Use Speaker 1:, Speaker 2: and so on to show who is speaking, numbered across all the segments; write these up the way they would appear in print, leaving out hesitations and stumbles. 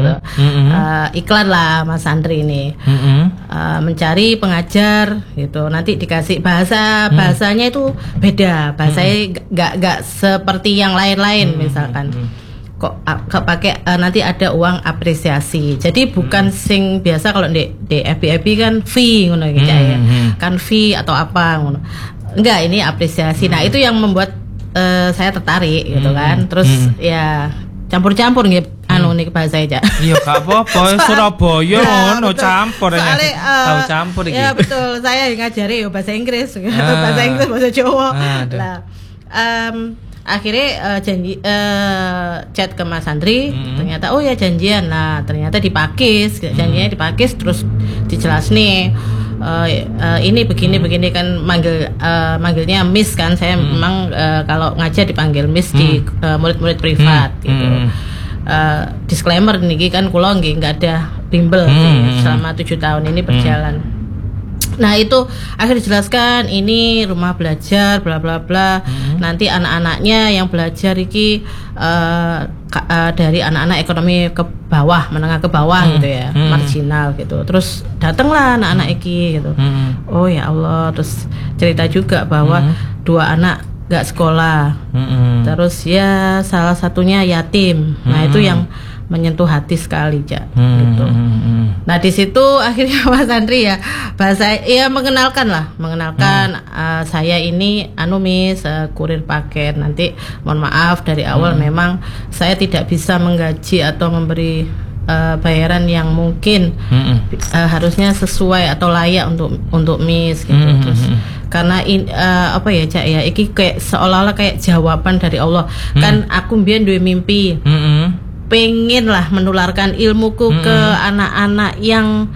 Speaker 1: iklan lah Mas Andri ini. Mencari pengajar gitu. Nanti dikasih bahasanya itu beda. Bahasanya nggak seperti yang lain-lain misalkan. Kok pakai nanti ada uang apresiasi. Jadi bukan sing biasa kalau di FB kan fee ngono gitu ya. Kan fee atau apa ngono. Enggak, ini apresiasi. Nah, itu yang membuat saya tertarik gitu kan. Terus ya campur-campur gitu nih bahasa aja. Iya, gak apa-apa. Surabaya ngono campur ya. Tahu campur iki. Ya betul. Saya ngajari bahasa Inggris. Bahasa Inggris, bahasa Jawa. Lah akhirnya chat ke Mas Andri, ternyata oh ya janjian. Nah ternyata dipakis, janjinya dipakis, terus dijelas nih ini begini kan manggilnya Miss kan. Saya memang kalau ngajar dipanggil Miss di murid-murid privat gitu. Disclaimer nih kan kula nggak ada bimbel selama 7 tahun ini berjalan. Nah itu akhirnya dijelaskan ini rumah belajar bla bla bla. Nanti anak-anaknya yang belajar iki dari anak-anak ekonomi ke bawah, menengah ke bawah gitu ya, marginal gitu. Terus datanglah anak-anak iki gitu. Oh ya Allah, terus cerita juga bahwa 2 anak gak sekolah. Terus ya salah satunya yatim. Nah itu yang menyentuh hati sekali gitu. Nah di situ akhirnya Mas Andri ya bahasa ya mengenalkan saya ini Miss kurir paket. Nanti mohon maaf dari awal memang saya tidak bisa menggaji atau memberi bayaran yang mungkin harusnya sesuai atau layak untuk Miss gitu. Terus karena apa ya Cak ya iki kayak seolah-olah kayak jawaban dari Allah. Kan aku mbiyen duwe mimpi. Pengen lah menularkan ilmuku ke anak-anak yang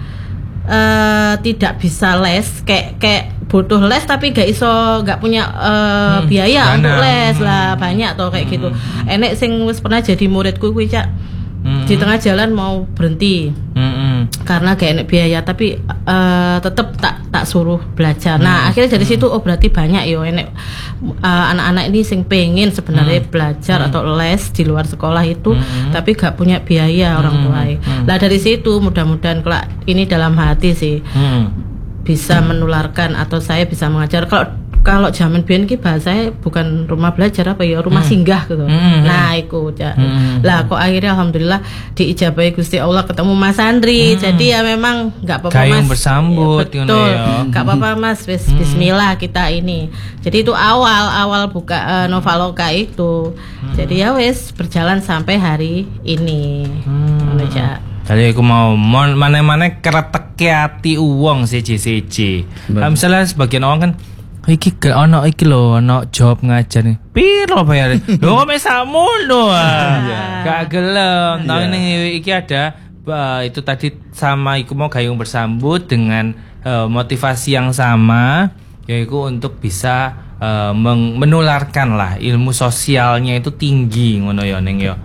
Speaker 1: tidak bisa les, kayak butuh les tapi gak punya biaya untuk les lah, banyak toh kayak gitu. Enek sing wis pernah jadi muridku kuwi Cak. Di tengah jalan mau berhenti. Karena gak enek biaya tapi tetep tak suruh belajar. Nah, akhirnya dari situ oh berarti banyak yo enek anak-anak ini sing pengen sebenarnya belajar atau les di luar sekolah itu tapi gak punya biaya orang tuanya. Lah dari situ mudah-mudahan kelak ini dalam hati sih bisa menularkan atau saya bisa mengajar. Kalau zaman biyen ki bahasanya bukan rumah belajar apa ya, rumah singgah gitu. Nah, iku lah kok akhirnya alhamdulillah diijabahi Gusti Allah ketemu Mas Andri. Jadi ya memang enggak apa-apa Mas.
Speaker 2: Gayung bersambut ngono ya.
Speaker 1: Enggak apa-apa Mas, bismillah kita ini. Jadi itu awal buka Novaloka itu. Jadi ya wis berjalan sampai hari ini. Ngono
Speaker 2: Tadi aku mau mana-mana kereteke ati uwong siji-siji. Misalnya sebagian orang kan iki ono iki lho, ono job ngajar nih. Piro bayare? Lho kok mesamono gak gelem. Nah ini iki ada itu tadi sama iku mau gayung bersambut dengan motivasi yang sama, yaitu untuk bisa menularkan lah ilmu sosialnya itu tinggi ngono ya ning ya.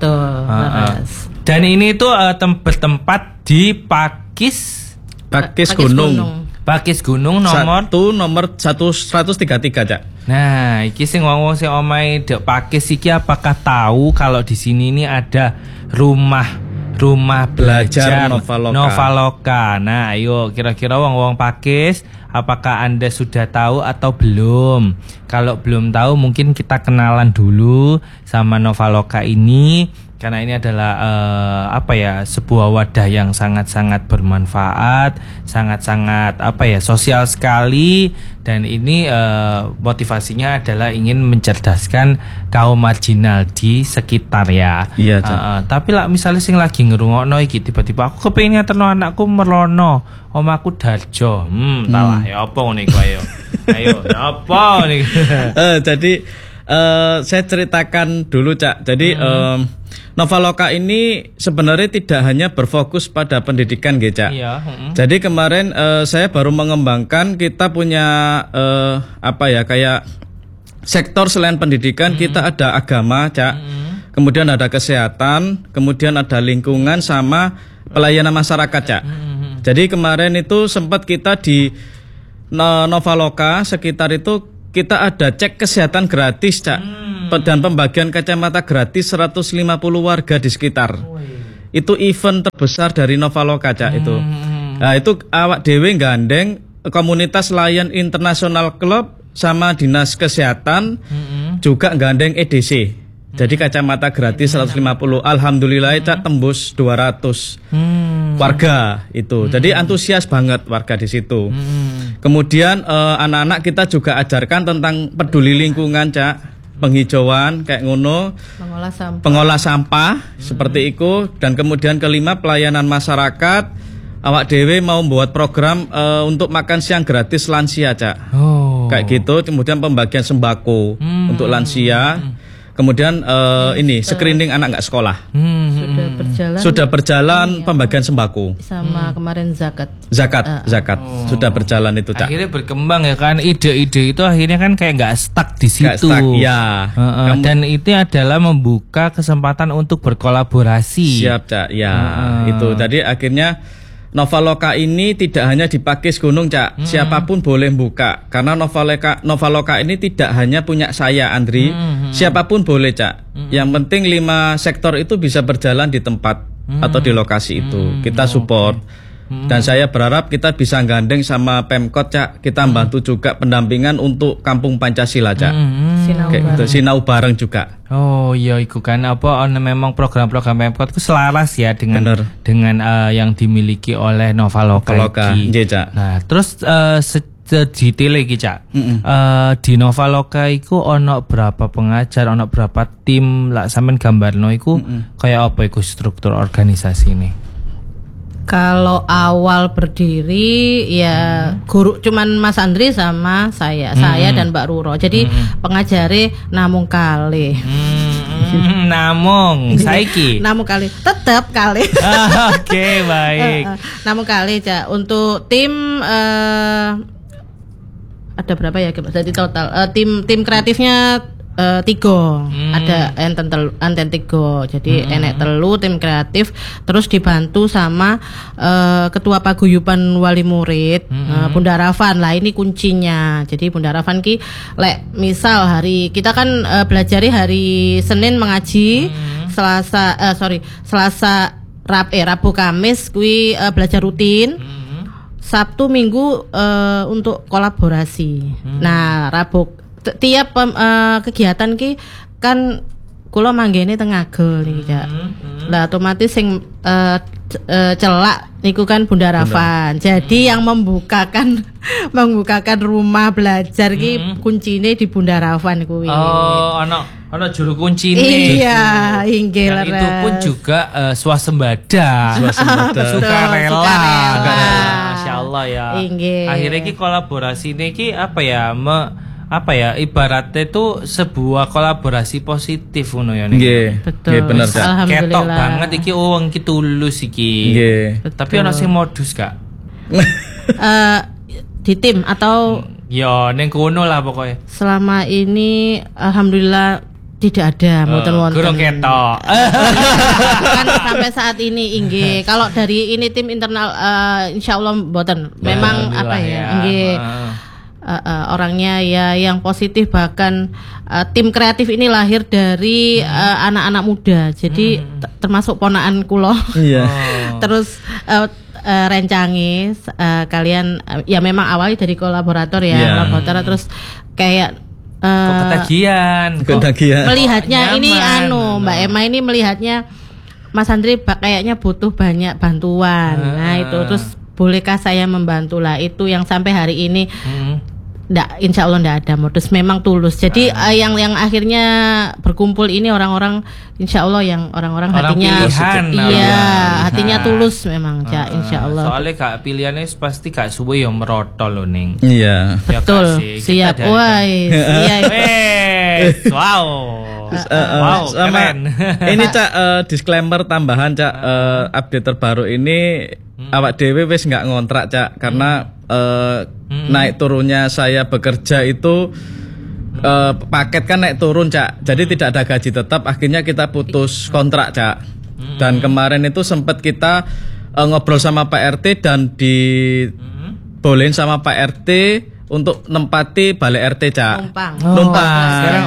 Speaker 2: Dan ini tuh bertempat di Pakis Gunung. Pakis Gunung nomor 133 Cak. Nah, iki sing wong sing omahe Dek Pakis iki apakah tahu kalau di sini ini ada rumah belajar Novaloka. Nah, ayo kira-kira wong Pakis apakah Anda sudah tahu atau belum? Kalau belum tahu mungkin kita kenalan dulu sama Novaloka ini. Karena ini adalah sebuah wadah yang sangat-sangat bermanfaat, sangat-sangat sosial sekali, dan ini motivasinya adalah ingin mencerdaskan kaum marginal di sekitar ya. Iya. Tapi lah misalnya sing lagi ngerungokno iki tiba-tiba aku kepengin ngeterno anakku merono, omaku darjo. Talah ya apa ngene iku ayo. Ayo, apa nih?
Speaker 3: Jadi saya ceritakan dulu Cak. Jadi Novaloka ini sebenarnya tidak hanya berfokus pada pendidikan Cak. Iya. Jadi kemarin saya baru mengembangkan, kita punya kayak sektor selain pendidikan. Kita ada agama Cak. Kemudian ada kesehatan, kemudian ada lingkungan sama pelayanan masyarakat Cak. Jadi kemarin itu sempat kita di Novaloka sekitar itu kita ada cek kesehatan gratis Cak. Dan pembagian kacamata gratis 150 warga di sekitar. Itu event terbesar dari Novaloka, Cak, itu. Nah, itu awak dhewe gandeng komunitas Lion International Club sama Dinas Kesehatan juga gandeng EDC. Jadi kacamata gratis 150. Alhamdulillah Cak tembus 200 warga itu. Jadi antusias banget warga di situ. Kemudian anak-anak kita juga ajarkan tentang peduli lingkungan, Cak. Penghijauan kayak ngono, pengolah sampah seperti itu. Dan kemudian kelima pelayanan masyarakat. Awak dewe mau buat program untuk makan siang gratis lansia, Cak. Kayak gitu. Kemudian pembagian sembako untuk lansia. Kemudian ini screening anak nggak sekolah. Sudah berjalan pembagian sembako.
Speaker 1: Sama kemarin zakat.
Speaker 3: Sudah berjalan itu, Cak.
Speaker 2: Akhirnya berkembang ya kan, ide-ide itu akhirnya kan kayak nggak stuck di situ.
Speaker 3: Nggak stuck, ya.
Speaker 2: Dan itu adalah membuka kesempatan untuk berkolaborasi.
Speaker 3: Siap, Cak. Ya, itu. Jadi akhirnya Novaloka ini tidak hanya di Pakis Gunung, Cak. Siapapun boleh buka. Karena Novaloka ini tidak hanya punya saya, Andri. Siapapun boleh, Cak. Yang penting 5 sektor itu bisa berjalan di tempat atau di lokasi itu. Kita support. Dan saya berharap kita bisa gandeng sama Pemkot, Cak. Kita bantu juga pendampingan untuk Kampung Pancasila, Cak. Sinau bareng juga.
Speaker 2: Oh iya, itu kan memang program-program Pemkot itu selaras ya dengan yang dimiliki oleh Novaloka. Nah, terus sedetail iki, Cak. Di Novaloka iku ono berapa pengajar, ono berapa tim, lah sampean gambarno iku kayak apa iku struktur organisasi ini?
Speaker 1: Kalau awal berdiri ya guru cuman Mas Andri sama saya dan Mbak Ruro. Jadi pengajari namung kali.
Speaker 2: Namung saiki.
Speaker 1: Namung kali, tetap kali.
Speaker 2: Oke, baik.
Speaker 1: Namung kali, Cak. Untuk tim ada berapa ya? Jadi total tim kreatifnya 3 ada enten 3 jadi enek telu tim kreatif terus dibantu sama ketua paguyuban wali murid Bunda Rafan lah ini kuncinya. Jadi Bunda Rafan ki misal hari kita kan belajari hari Senin mengaji Rabu Kamis kui belajar rutin. Sabtu Minggu untuk kolaborasi. Nah, Rabu tiap kegiatan ki kan kula manggene teng Ngagel niki, Cak. Lah otomatis sing celak niku kan Bunda Rafan. Jadi yang membukakan rumah belajar ki kuncine di Bunda Rafan kuwi.
Speaker 2: Oh, ana juru kuncine.
Speaker 1: Iya, inggih leres.
Speaker 2: Itu pun juga swasembada. Sukarela. Masyaallah ya.
Speaker 1: Inggih.
Speaker 2: Akhirnya ki kolaborasi niki ibaratnya itu sebuah kolaborasi positif ngono ya.
Speaker 1: Nggih. Betul.
Speaker 3: Bener, Cak.
Speaker 2: Ketok banget iki wong iki tulus iki.
Speaker 3: Nggih.
Speaker 2: Tapi ana sing modus, Kak.
Speaker 1: Di tim atau
Speaker 2: ya ning kono lah pokoknya.
Speaker 1: Selama ini alhamdulillah tidak ada wonten.
Speaker 2: Kurang ketok.
Speaker 1: Kan sampai saat ini inggih. Kalau dari ini tim internal insyaallah mboten. Memang apa ya? Inggih. Orangnya ya yang positif, bahkan tim kreatif ini lahir dari anak-anak muda. Jadi termasuk ponakan kulo.
Speaker 3: Iya.
Speaker 1: Terus rencangi kalian ya memang awalnya dari kolaborator ya, kolaborator terus kayak
Speaker 2: ketagihan.
Speaker 1: Melihatnya ini Mbak Emma ini melihatnya Mas Andri kayaknya butuh banyak bantuan. Nah, itu terus bolehkah saya membantu lah, itu yang sampai hari ini insya Allah ndak ada modus, memang tulus. Jadi yang akhirnya berkumpul ini orang-orang insya Allah yang orang-orang hatinya
Speaker 2: pilihan,
Speaker 1: hatinya tulus memang, Cak, insya Allah.
Speaker 2: Soalnya gak pilihannya pasti gak suwe yang merotol loh ning.
Speaker 3: Iya.
Speaker 1: Betul. Siap. Woi.
Speaker 2: Wow. Wow, keren.
Speaker 3: Ini, Cak, disclaimer tambahan, Cak, update terbaru ini awak dhewe wis nggak ngontrak, Cak, karena naik turunnya saya bekerja itu paket kan naik turun, Cak. Jadi tidak ada gaji tetap, akhirnya kita putus kontrak, Cak. Dan kemarin itu sempat kita ngobrol sama Pak RT dan dibolehin sama Pak RT untuk nempati balai RT, Cak.
Speaker 1: Numpang.
Speaker 2: Sekarang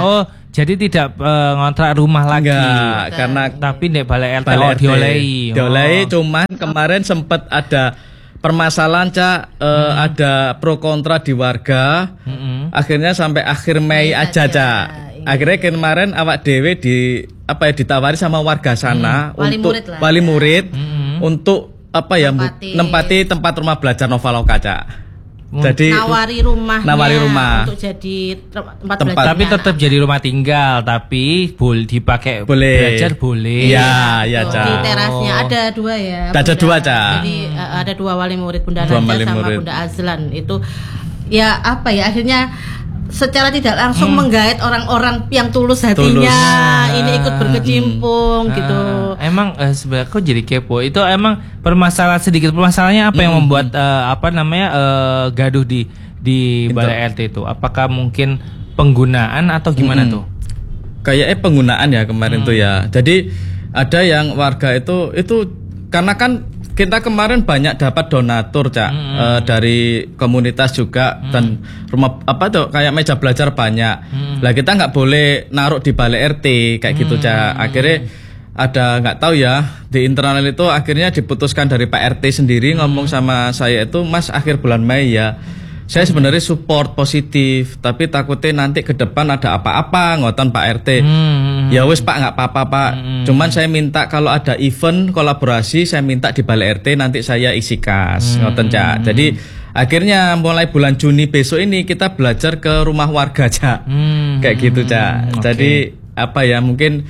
Speaker 2: Jadi tidak ngontrak rumah lagi.
Speaker 3: Enggak, karena
Speaker 2: tapi nek balik RT
Speaker 3: balik RT.
Speaker 2: diolehi.
Speaker 3: Diolehi, cuman kemarin sempat ada permasalahan Cak, ada pro kontra di warga. Akhirnya sampai akhir Mei aja Cak. Akhirnya kemarin awak dewe ditawari sama warga sana untuk wali murid untuk nempati tempat rumah belajar Novaloka Cak. Jadi
Speaker 1: nawari rumah untuk jadi tempat belajar.
Speaker 2: Tapi tetap jadi rumah tinggal, tapi dipakai belajar boleh.
Speaker 3: Iya, Cak.
Speaker 1: Di terasnya ada 2 ya.
Speaker 3: Ada 2 Cak.
Speaker 1: Jadi ada 2 wali murid, Bunda Naja sama Bunda Azlan. Itu ya akhirnya secara tidak langsung menggait orang-orang yang tulus hatinya ini ikut berkecimpung gitu.
Speaker 2: Emang sebenarnya kok jadi kepo. Itu emang permasalahannya apa yang membuat gaduh di balai RT itu? Apakah mungkin penggunaan atau gimana tuh?
Speaker 3: Kayaknya penggunaan ya kemarin tuh ya. Jadi ada yang warga itu karena kan kita kemarin banyak dapat donatur Cak, dari komunitas juga dan rumah kayak meja belajar banyak. Lah kita nggak boleh naruh di balai RT kayak gitu Cak. Akhirnya ada nggak tahu ya di internal itu akhirnya diputuskan dari Pak RT sendiri ngomong sama saya itu, Mas akhir bulan Mei ya. Saya sebenarnya support positif, tapi takutnya nanti ke depan ada apa-apa ngoten Pak RT. Ya wis Pak, nggak apa-apa Pak. Cuman saya minta kalau ada event kolaborasi, saya minta di balai RT nanti saya isi kas ngoten Cak. Jadi akhirnya mulai bulan Juni besok ini kita belajar ke rumah warga Cak. Kayak gitu Cak. Jadi mungkin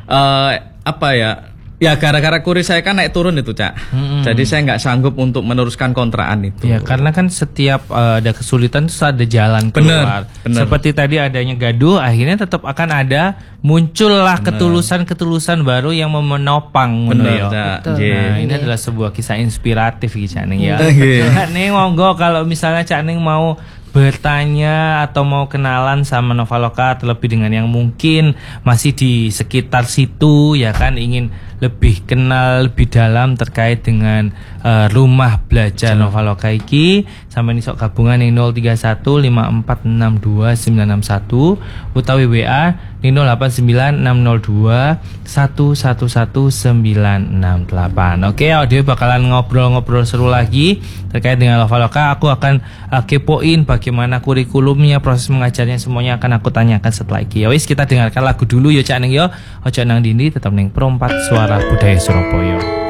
Speaker 3: ya gara-gara kurir saya kan naik turun itu Cak. Jadi saya nggak sanggup untuk meneruskan kontraan itu.
Speaker 2: Ya karena kan setiap ada kesulitan itu ada jalan keluar. Bener. Seperti tadi adanya gaduh, akhirnya tetap akan ada muncullah ketulusan baru yang menopang.
Speaker 3: Bener Cak.
Speaker 2: Nah ini adalah sebuah kisah inspiratif Cak Ning ya. Ning monggo kalau misalnya Cak Ning mau bertanya atau mau kenalan sama Novaloka terlebih dengan yang mungkin masih di sekitar situ ya kan, ingin lebih kenal lebih dalam terkait dengan rumah belajar Novaloka iki, sampai nisok gabungan yang 0315462961 utawi WA 089602111968. Oke, audio bakalan ngobrol-ngobrol seru lagi terkait dengan Novaloka. Aku akan kepoin bagaimana kurikulumnya, proses mengajarnya, semuanya akan aku tanyakan setelah ini. Ya wis, kita dengarkan lagu dulu yo Cak Ning yo. Ojo nang dindi, tetap ning Pro 4 Suara Budaya Surabaya.